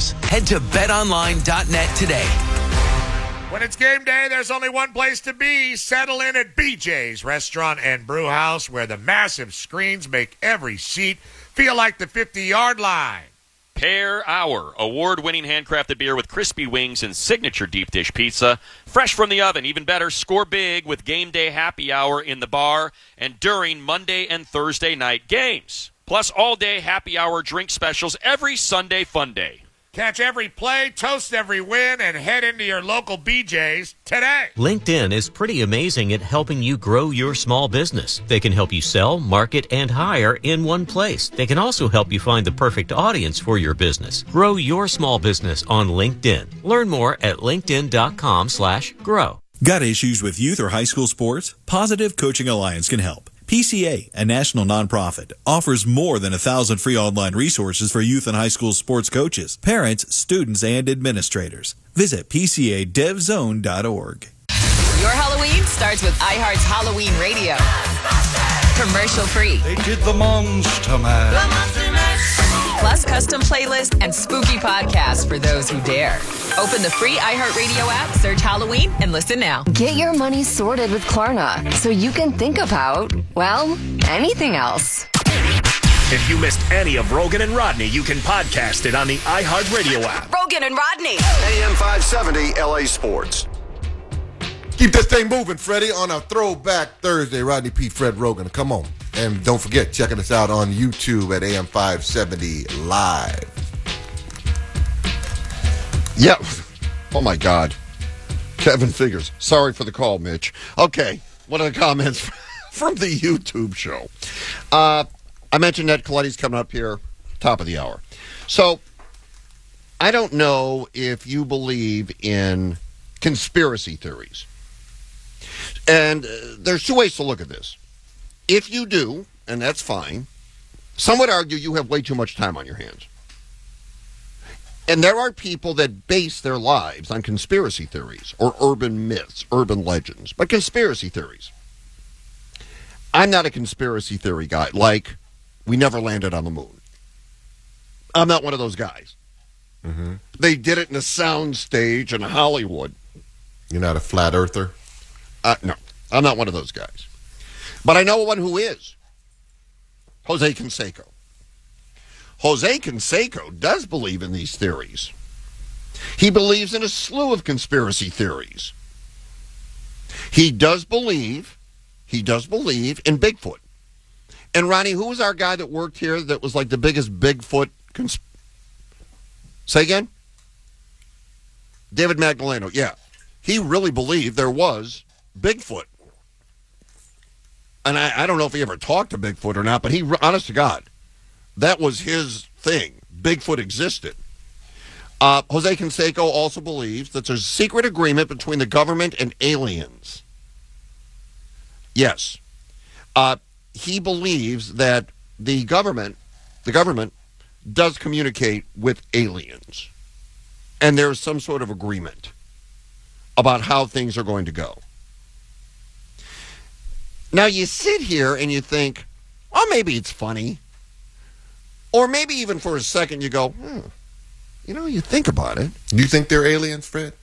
offers. Head to betonline.net today. When it's game day, there's only one place to be. Settle in at BJ's Restaurant and Brew House, where the massive screens make every seat feel like the 50-yard line. Pear Hour, award-winning handcrafted beer with crispy wings and signature deep dish pizza. Fresh from the oven, even better, score big with game day happy hour in the bar and during Monday and Thursday night games. Plus all-day happy hour drink specials every Sunday fun day. Catch every play, toast every win, and head into your local BJ's today. LinkedIn is pretty amazing at helping you grow your small business. They can help you sell, market, and hire in one place. They can also help you find the perfect audience for your business. Grow your small business on LinkedIn. Learn more at linkedin.com/grow. Got issues with youth or high school sports? Positive Coaching Alliance can help. PCA, a national nonprofit, offers more than 1,000 free online resources for youth and high school sports coaches, parents, students, and administrators. Visit PCADevZone.org. Your Halloween starts with iHeart's Halloween Radio. Commercial free. They did the Monster Mash. Plus custom playlist and spooky podcasts for those who dare. Open the free iHeartRadio app, search Halloween, and listen now. Get your money sorted with Klarna so you can think about, well, anything else. If you missed any of Rogan and Rodney, you can podcast it on the iHeartRadio app. Rogan and Rodney. AM 570 LA Sports. Keep this thing moving, Freddie, on a Throwback Thursday. Rodney P. Fred Rogan. Come on. And don't forget, checking us out on YouTube at AM 570 Live. Yeah. Oh, my God. Kevin Figures. Sorry for the call, Mitch. Okay. One of the comments from the YouTube show. I mentioned Ned Coletti's coming up here, top of the hour. So, I don't know if you believe in conspiracy theories. And there's two ways to look at this. If you do, and that's fine, some would argue you have way too much time on your hands. And there are people that base their lives on conspiracy theories or urban myths, urban legends, but conspiracy theories. I'm not a conspiracy theory guy, like we never landed on the moon. I'm not one of those guys. Mm-hmm. They did it in a sound stage in Hollywood. You're not a flat earther? No, I'm not one of those guys. But I know one who is. Jose Canseco. Jose Canseco does believe in these theories. He believes in a slew of conspiracy theories. He does believe in Bigfoot. And Ronnie, who was our guy that worked here that was like the biggest Bigfoot Say again? David Magdaleno, yeah. He really believed there was Bigfoot. And I don't know if he ever talked to Bigfoot or not, but he, honest to God, that was his thing. Bigfoot existed. Jose Canseco also believes that there's a secret agreement between the government and aliens. Yes. He believes that the government does communicate with aliens. And there's some sort of agreement about how things are going to go. Now, you sit here and you think, well, maybe it's funny. Or maybe even for a second you go, you think about it. You think they're aliens, Fred?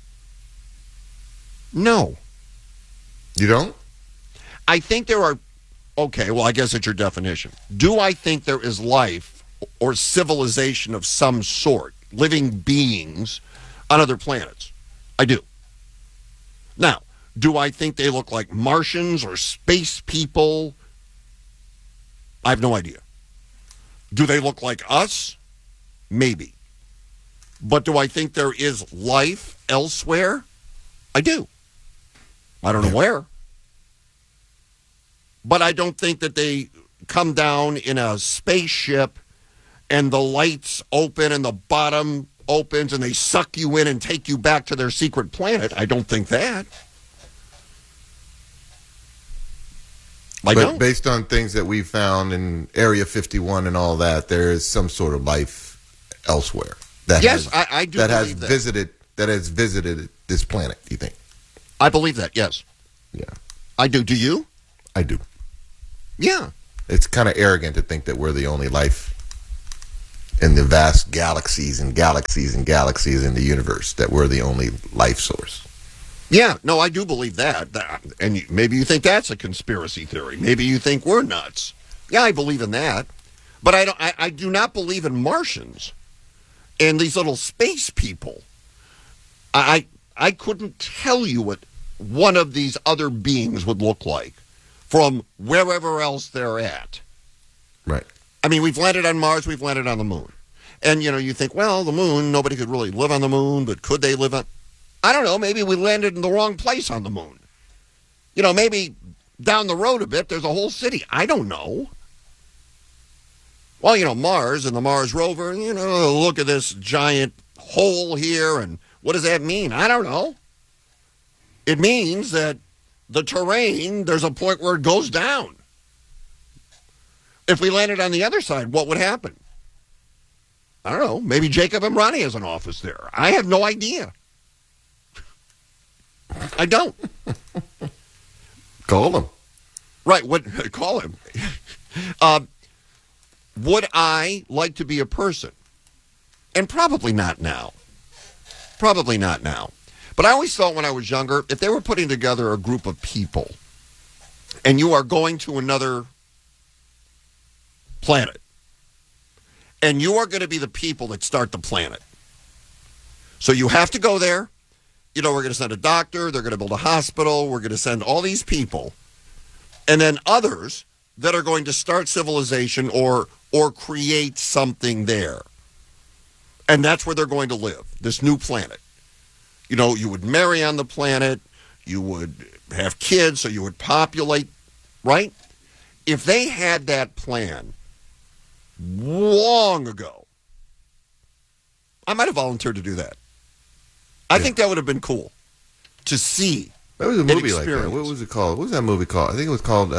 No. You don't? I think there are, okay, well, I guess it's your definition. Do I think there is life or civilization of some sort, living beings on other planets? I do. Now, do I think they look like Martians or space people? I have no idea. Do they look like us? Maybe. But do I think there is life elsewhere? I do. I don't know where. But I don't think that they come down in a spaceship and the lights open and the bottom opens and they suck you in and take you back to their secret planet. I don't think that. But based on things that we found in Area 51 and all that, there is some sort of life elsewhere. I do believe that. That has visited this planet, you think? I believe that, yes. Yeah. I do. Do you? I do. Yeah. It's kind of arrogant to think that we're the only life in the vast galaxies and galaxies and galaxies in the universe, that we're the only life source. Yeah, no, I do believe that. And maybe you think that's a conspiracy theory. Maybe you think we're nuts. Yeah, I believe in that. But I do not believe in Martians and these little space people. I couldn't tell you what one of these other beings would look like from wherever else they're at. Right. I mean, we've landed on Mars, we've landed on the moon. And, you think, well, the moon, nobody could really live on the moon, but could they live on... I don't know, maybe we landed in the wrong place on the moon. Maybe down the road a bit, there's a whole city. I don't know. Well, Mars and the Mars rover, look at this giant hole here, and what does that mean? I don't know. It means that the terrain, there's a point where it goes down. If we landed on the other side, what would happen? I don't know. Maybe Jacob Emrani has an office there. I have no idea. I don't. Call him. Right. Call him. Would I like to be a person? And probably not now. Probably not now. But I always thought when I was younger, if they were putting together a group of people and you are going to another planet and you are going to be the people that start the planet. So you have to go there. We're going to send a doctor. They're going to build a hospital. We're going to send all these people. And then others that are going to start civilization or create something there. And that's where they're going to live, this new planet. You would marry on the planet. You would have kids, so you would populate, right? If they had that plan long ago, I might have volunteered to do that. I think that would have been cool to see. There was a movie like that. What was it called? What was that movie called? I think it was called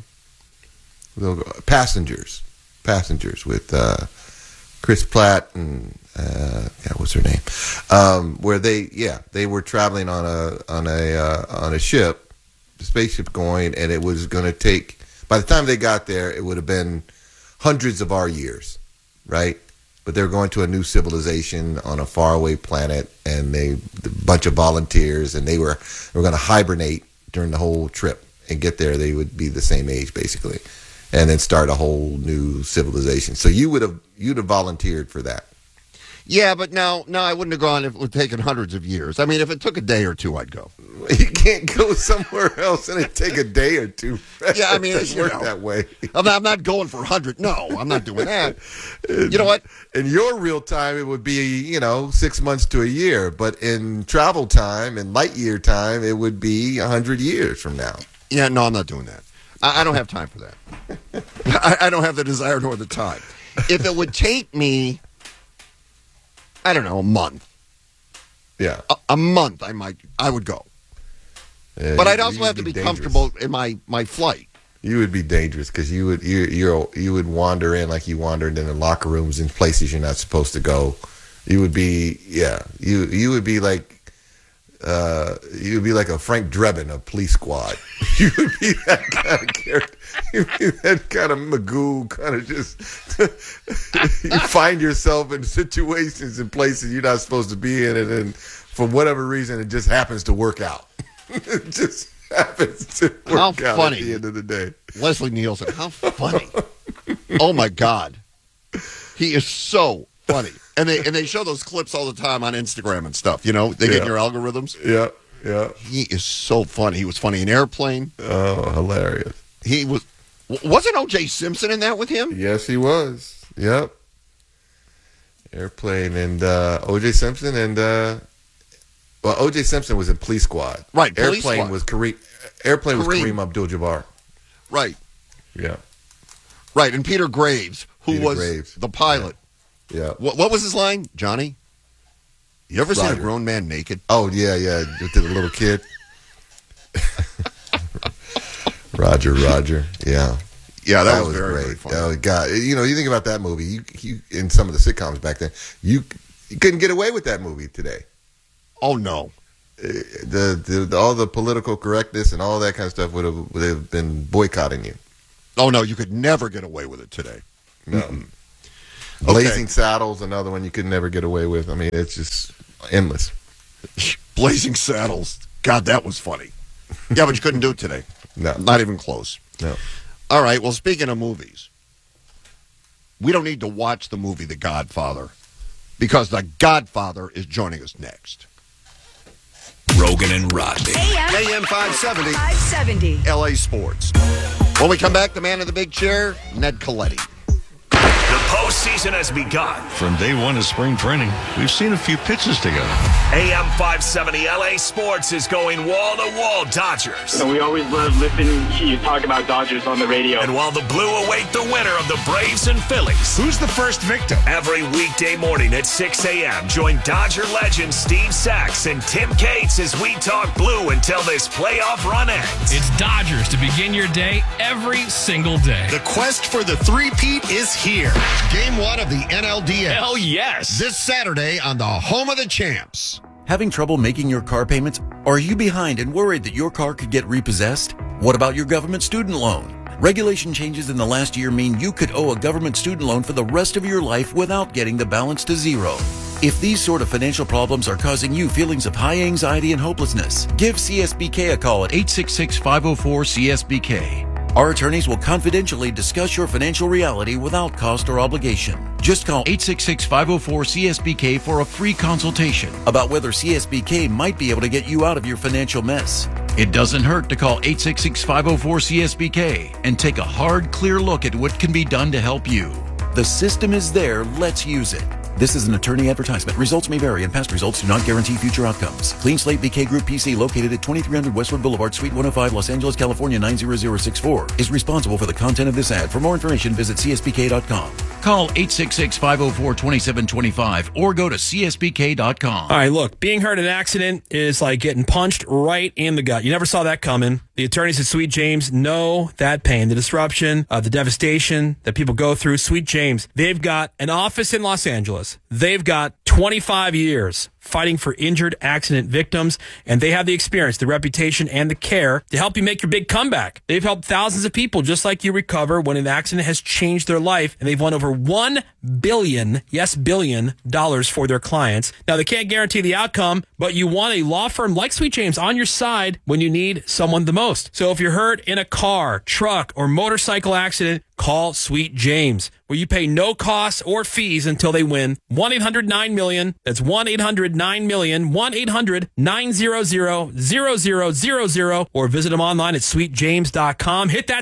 Passengers. Passengers with Chris Pratt and what's her name? Where they were traveling on a ship, the spaceship going, and it was going to take. By the time they got there, it would have been hundreds of our years, right? But they were going to a new civilization on a faraway planet, and a bunch of volunteers, and they were going to hibernate during the whole trip and get there. They would be the same age, basically, and then start a whole new civilization. So you'd have volunteered for that. Yeah, but no, I wouldn't have gone if it would have taken hundreds of years. I mean, if it took a day or two, I'd go. You can't go somewhere else and it take a day or two. Yeah, I mean, it doesn't work that way. I'm not going for 100. No, I'm not doing that. You know what? In your real time, it would be, 6 months to a year. But in travel time and light year time, it would be 100 years from now. Yeah, no, I'm not doing that. I don't have time for that. I don't have the desire nor the time. If it would take me, I don't know, a month. Yeah. A month, I would go. Yeah, but I'd also have to be comfortable in my flight. You would be dangerous because you would wander in like you wandered in the locker rooms in places you're not supposed to go. You would be you would be like a Frank Drebin of Police Squad. You would be that kind of character. You'd be that kind of Magoo, kind of just. You find yourself in situations and places you're not supposed to be in, and then for whatever reason, it just happens to work out. It just happens to work out funny. At the end of the day. Leslie Nielsen, how funny. Oh, my God. He is so funny. And they show those clips all the time on Instagram and stuff. They get in your algorithms. Yeah, yeah. He is so funny. He was funny in Airplane. Oh, hilarious. Wasn't O.J. Simpson in that with him? Yes, he was. Yep. Airplane and O.J. Simpson and O.J. Simpson was in Police Squad. Right. Airplane was Kareem Abdul-Jabbar. Right. Yeah. Right, and Peter Graves, who was the pilot. Yeah. What was his line, Johnny? You ever seen a grown man naked? Oh yeah, with the little kid. Roger. Yeah. Yeah, that was very, great. Very funny. Oh God, you think about that movie. You in some of the sitcoms back then, you couldn't get away with that movie today. Oh no. All the political correctness and all that kind of stuff would have been boycotting you. Oh no, you could never get away with it today. No. Mm-mm. Blazing Saddles, another one you could never get away with. I mean, it's just endless. Blazing Saddles. God, that was funny. Yeah, but you couldn't do it today. No. Not even close. No. All right, well, speaking of movies, we don't need to watch the movie The Godfather because The Godfather is joining us next. Rogan and Rodney. AM 570. LA Sports. When we come back, the man in the big chair, Ned Coletti. The postseason has begun. From day one of spring training, we've seen a few pitches together. AM 570 LA Sports is going wall-to-wall Dodgers. So we always love listening to you talk about Dodgers on the radio. And while the Blue await the winner of the Braves and Phillies. Who's the first victim? Every weekday morning at 6 a.m., join Dodger legend Steve Sachs and Tim Cates as we talk Blue until this playoff run ends. It's Dodgers to begin your day every single day. The quest for the three-peat is here. Game 1 of the NLDS. Hell yes. This Saturday on the home of the champs. Having trouble making your car payments? Or are you behind and worried that your car could get repossessed? What about your government student loan? Regulation changes in the last year mean you could owe a government student loan for the rest of your life without getting the balance to zero. If these sort of financial problems are causing you feelings of high anxiety and hopelessness, give CSBK a call at 866-504-CSBK. Our attorneys will confidentially discuss your financial reality without cost or obligation. Just call 866-504-CSBK for a free consultation about whether CSBK might be able to get you out of your financial mess. It doesn't hurt to call 866-504-CSBK and take a hard, clear look at what can be done to help you. The system is there. Let's use it. This is an attorney advertisement. Results may vary, and past results do not guarantee future outcomes. Clean Slate BK Group PC, located at 2300 Westwood Boulevard, Suite 105, Los Angeles, California 90064, is responsible for the content of this ad. For more information, visit CSBK.com. Call 866-504-2725 or go to CSBK.com. All right, look, being hurt in an accident is like getting punched right in the gut. You never saw that coming. The attorneys at Sweet James know that pain, the disruption, the devastation that people go through. Sweet James, they've got an office in Los Angeles. They've got 25 years fighting for injured accident victims, and they have the experience, the reputation, and the care to help you make your big comeback. They've helped thousands of people just like you recover when an accident has changed their life, and they've won over $1 billion, yes, $billion for their clients. Now, they can't guarantee the outcome, but you want a law firm like Sweet James on your side when you need someone the most. So if you're hurt in a car, truck, or motorcycle accident, call Sweet James, where you pay no costs or fees until they win. 1-800-9-MILLION. That's 1-800-9-MILLION. 1-800-900-0000. Or visit them online at sweetjames.com. Hit that